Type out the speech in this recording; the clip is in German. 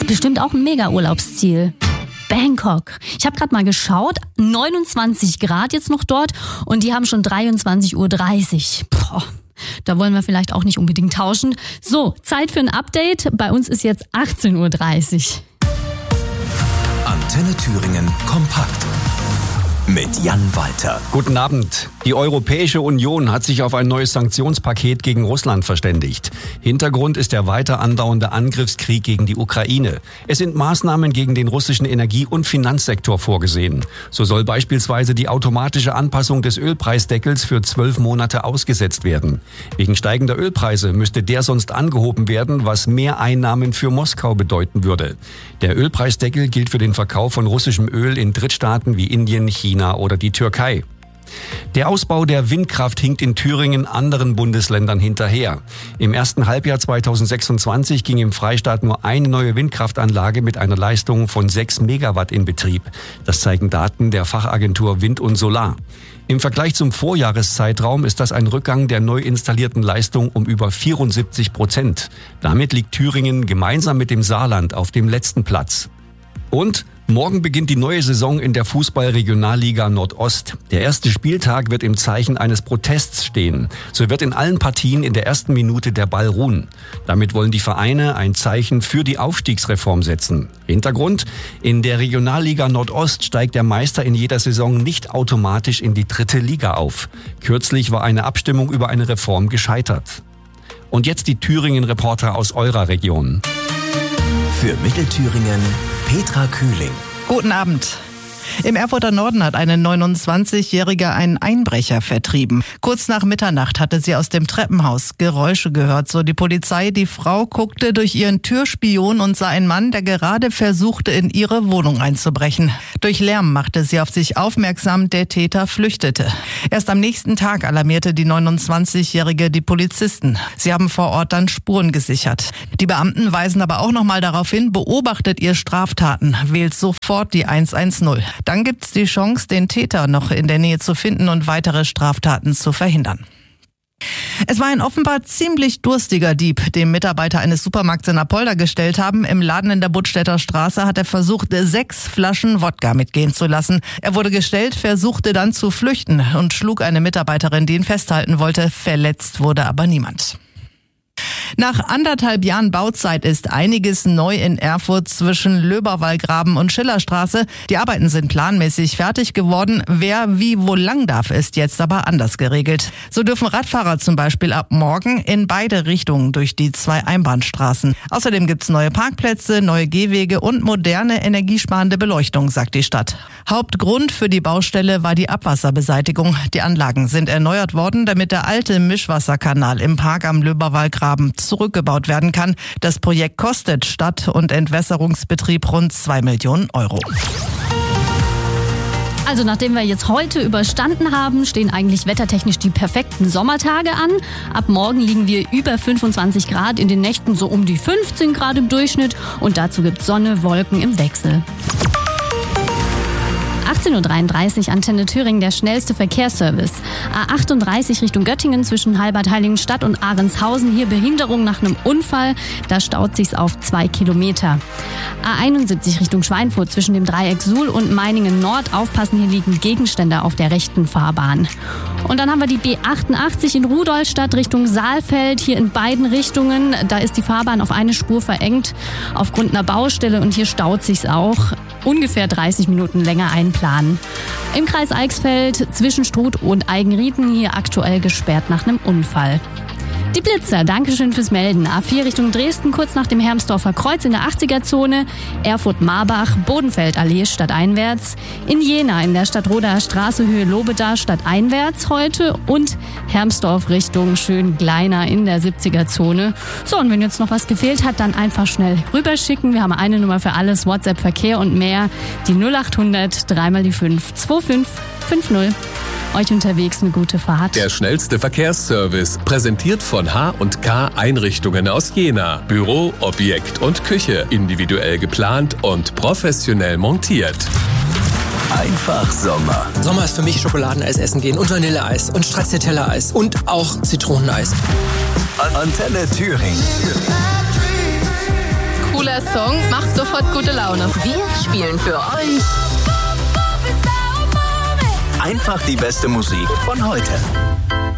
Bestimmt auch ein Mega-Urlaubsziel. Bangkok. Ich habe gerade mal geschaut, 29 Grad jetzt noch dort und die haben schon 23:30 Uhr. Boah, da wollen wir vielleicht auch nicht unbedingt tauschen. So, Zeit für ein Update. Bei uns ist jetzt 18:30 Uhr. Antenne Thüringen kompakt. Mit Jan Walter. Guten Abend. Die Europäische Union hat sich auf ein neues Sanktionspaket gegen Russland verständigt. Hintergrund ist der weiter andauernde Angriffskrieg gegen die Ukraine. Es sind Maßnahmen gegen den russischen Energie- und Finanzsektor vorgesehen. So soll beispielsweise die automatische Anpassung des Ölpreisdeckels für 12 Monate ausgesetzt werden. Wegen steigender Ölpreise müsste der sonst angehoben werden, was mehr Einnahmen für Moskau bedeuten würde. Der Ölpreisdeckel gilt für den Verkauf von russischem Öl in Drittstaaten wie Indien, China oder die Türkei. Der Ausbau der Windkraft hinkt in Thüringen anderen Bundesländern hinterher. Im ersten Halbjahr 2026 ging im Freistaat nur eine neue Windkraftanlage mit einer Leistung von 6 Megawatt in Betrieb. Das zeigen Daten der Fachagentur Wind und Solar. Im Vergleich zum Vorjahreszeitraum ist das ein Rückgang der neu installierten Leistung um über 74%. Damit liegt Thüringen gemeinsam mit dem Saarland auf dem letzten Platz. Und morgen beginnt die neue Saison in der Fußball-Regionalliga Nordost. Der erste Spieltag wird im Zeichen eines Protests stehen. So wird in allen Partien in der ersten Minute der Ball ruhen. Damit wollen die Vereine ein Zeichen für die Aufstiegsreform setzen. Hintergrund: In der Regionalliga Nordost steigt der Meister in jeder Saison nicht automatisch in die 3. Liga auf. Kürzlich war eine Abstimmung über eine Reform gescheitert. Und jetzt die Thüringen-Reporter aus eurer Region. Für Mittelthüringen Petra Kühling. Guten Abend. Im Erfurter Norden hat eine 29-Jährige einen Einbrecher vertrieben. Kurz nach Mitternacht hatte sie aus dem Treppenhaus Geräusche gehört, so die Polizei. Die Frau guckte durch ihren Türspion und sah einen Mann, der gerade versuchte, in ihre Wohnung einzubrechen. Durch Lärm machte sie auf sich aufmerksam, der Täter flüchtete. Erst am nächsten Tag alarmierte die 29-Jährige die Polizisten. Sie haben vor Ort dann Spuren gesichert. Die Beamten weisen aber auch nochmal darauf hin, beobachtet ihr Straftaten, wählt sofort die 110. Dann gibt's die Chance, den Täter noch in der Nähe zu finden und weitere Straftaten zu verhindern. Es war ein offenbar ziemlich durstiger Dieb, den Mitarbeiter eines Supermarkts in Apolda gestellt haben. Im Laden in der Buttstädter Straße hat er versucht, 6 Flaschen Wodka mitgehen zu lassen. Er wurde gestellt, versuchte dann zu flüchten und schlug eine Mitarbeiterin, die ihn festhalten wollte. Verletzt wurde aber niemand. Nach 1,5 Jahren Bauzeit ist einiges neu in Erfurt zwischen Löberwallgraben und Schillerstraße. Die Arbeiten sind planmäßig fertig geworden. Wer wie wo lang darf, ist jetzt aber anders geregelt. So dürfen Radfahrer zum Beispiel ab morgen in beide Richtungen durch die 2 Einbahnstraßen. Außerdem gibt's neue Parkplätze, neue Gehwege und moderne energiesparende Beleuchtung, sagt die Stadt. Hauptgrund für die Baustelle war die Abwasserbeseitigung. Die Anlagen sind erneuert worden, damit der alte Mischwasserkanal im Park am Löberwallgraben zurückgebaut werden kann. Das Projekt kostet Stadt- und Entwässerungsbetrieb rund 2 Millionen Euro. Also nachdem wir jetzt heute überstanden haben, stehen eigentlich wettertechnisch die perfekten Sommertage an. Ab morgen liegen wir über 25 Grad, in den Nächten so um die 15 Grad im Durchschnitt. Und dazu gibt's Sonne, Wolken im Wechsel. 18:33 Uhr, Antenne Thüringen, der schnellste Verkehrsservice. A38 Richtung Göttingen zwischen Halbert-Heiligenstadt und Ahrenshausen. Hier Behinderung nach einem Unfall. Da staut sich's auf 2 Kilometer. A71 Richtung Schweinfurt zwischen dem Dreieck Suhl und Meiningen Nord. Aufpassen, hier liegen Gegenstände auf der rechten Fahrbahn. Und dann haben wir die B88 in Rudolstadt Richtung Saalfeld. Hier in beiden Richtungen. Da ist die Fahrbahn auf eine Spur verengt aufgrund einer Baustelle. Und hier staut sich's auch. Ungefähr 30 Minuten länger einplanen. Im Kreis Eichsfeld zwischen Struth und Eigenrieden hier aktuell gesperrt nach einem Unfall. Die Blitzer, Dankeschön fürs Melden. A4 Richtung Dresden, kurz nach dem Hermsdorfer Kreuz in der 80er-Zone. Erfurt-Marbach, Bodenfeldallee stadteinwärts. In Jena in der Stadtroder Straße Höhe Lobeda stadteinwärts heute. Und Hermsdorf Richtung Schöngleiner in der 70er-Zone. So, und wenn jetzt noch was gefehlt hat, dann einfach schnell rüberschicken. Wir haben eine Nummer für alles, WhatsApp, Verkehr und mehr. Die 0800 3 die 5 2550. Euch unterwegs eine gute Fahrt. Der schnellste Verkehrsservice, präsentiert von H&K Einrichtungen aus Jena. Büro, Objekt und Küche, individuell geplant und professionell montiert. Einfach Sommer. Sommer ist für mich Schokoladeneis essen gehen und Vanilleeis und Stracciatella-Eis und auch Zitroneneis. Antenne Thüringen. Coole cooler Song, macht sofort gute Laune. Wir spielen für euch einfach die beste Musik von heute.